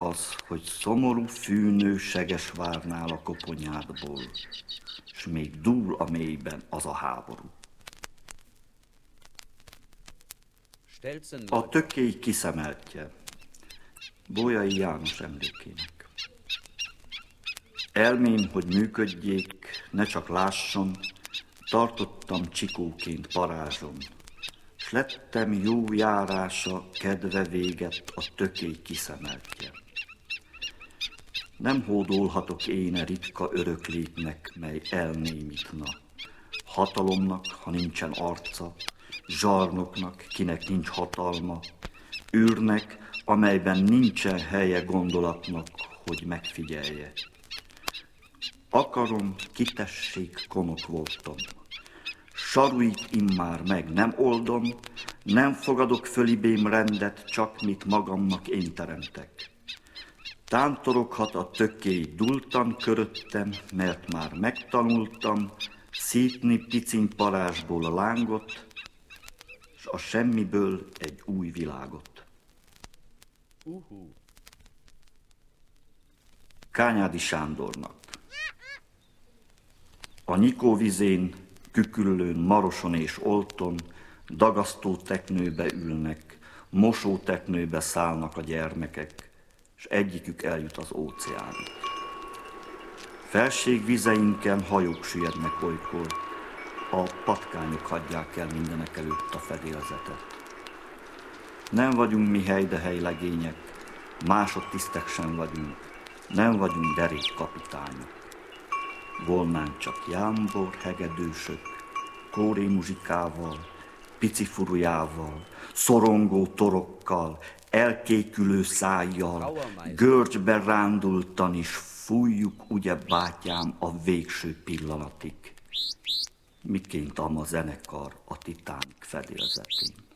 az, hogy szomorú fűnő Segesvárnál a koponyádból, s még dúl a mélyben az a háború. A tökély kiszemeltje, Bolyai János emlékének. Elmém, hogy működjék, ne csak lásson, tartottam csikóként parázson, s lettem jó járása, kedve véget a tökély kiszemeltje. Nem hódolhatok én a ritka öröklétnek, mely elnémítna, hatalomnak, ha nincsen arca, zsarnoknak, kinek nincs hatalma, űrnek, amelyben nincsen helye gondolatnak, hogy megfigyelje. Akarom, kitessék, konok voltam. Saruit immár meg nem oldom, nem fogadok fölibém rendet, csak mit magamnak én teremtek. Tántoroghat a tökély dultan köröttem, mert már megtanultam szítni piciny parázsból a lángot, s a semmiből egy új világot. Kányádi Sándornak. A nyikóvizén, Küküllőn, Maroson és Olton dagasztó teknőbe ülnek, mosóteknőbe szállnak a gyermekek, s egyikük eljut az óceánig. Felségvizeinken hajók süllyednek olykor, a patkányok hagyják el mindenek előtt a fedélzetet. Nem vagyunk mi helydehely legények, másodtisztek sem vagyunk, nem vagyunk derékkapitányok. Volnánk csak jámbor hegedűsök, kóré muzsikával, pici furujával, szorongó torokkal, elkékülő szájjal, görcsbe rándultan is fújjuk, ugye bátyám, a végső pillanatig. Miként ám a zenekar a Titanic fedélzetén.